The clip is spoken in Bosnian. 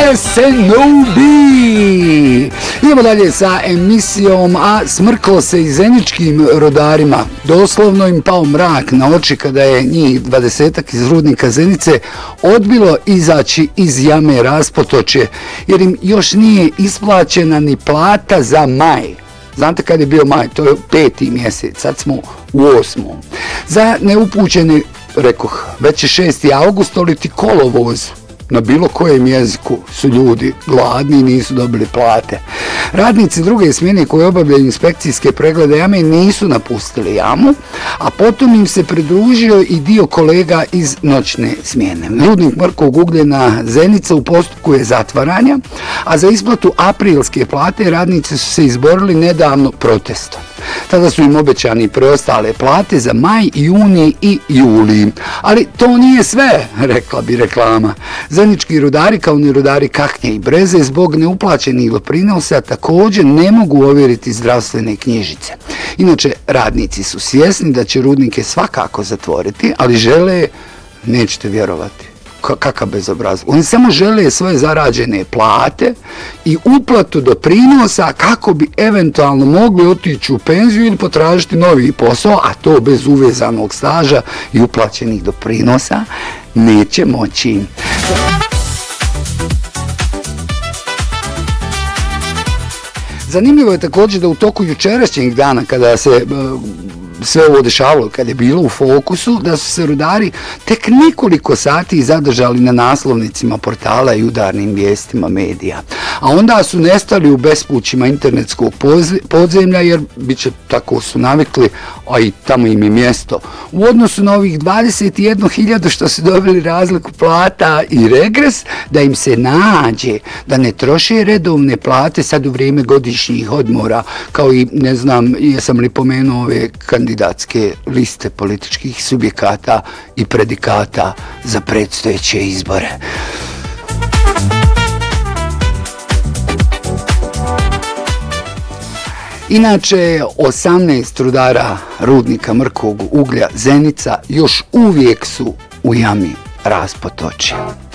SNOB. Idemo dalje sa emisijom, a smrklo se i zeničkim rudarima. Doslovno im pao mrak na oči kada je njih 20-ak iz rudnika Zenice odbilo izaći iz jame Raspotočje, jer im još nije isplaćena ni plata za maj. Znate kad je bio maj? To je 5. mjesec, sad smo u 8. Za neupućene, rekoh, već je 6. august, oliti kolovoz. Na bilo kojem jeziku su ljudi gladni i nisu dobili plate. Radnici druge smjene koji obavljaju inspekcijske preglede jame nisu napustili jamu, a potom im se pridružio i dio kolega iz noćne smjene. Rudnik mrkog ugljena Zenica u postupku je zatvaranja, a za isplatu aprilske plate radnici su se izborili nedavno protestom. Tada su im obećani preostale plate za maj, juni i juli. Ali to nije sve, rekla bi reklama. Zenički rudari, kao ni rudari Kaknje i Breze, zbog neuplaćenih doprinosa također ne mogu ovjeriti zdravstvene knjižice. Inače, radnici su svjesni da će rudnike svakako zatvoriti, ali žele, nećete vjerovati, kakav bezobrazluk. Oni samo žele svoje zarađene plate i uplatu doprinosa kako bi eventualno mogli otići u penziju ili potražiti novi posao, a to bez uvezanog staža i uplaćenih doprinosa neće moći. Zanimljivo je također da u toku jučerašnjeg dana, kada se sve ovo dešavalo, kad je bilo u fokusu, da su se rudari tek nekoliko sati zadržali na naslovnicima portala i udarnim vijestima medija. A onda su nestali u bespućima internetskog podzemlja, jer biće tako su navikli, a i tamo im je mjesto. U odnosu na ovih 21.000 što su dobili razliku plata i regres, da im se nađe da ne troše redovne plate sad u vrijeme godišnjih odmora, kao i, ne znam, jesam li pomenuo ove kandidatske liste političkih subjekata i predikata za predstojeće izbore. Inače, 18 rudara rudnika mrkog uglja Zenica još uvijek su u jami Raspotočja.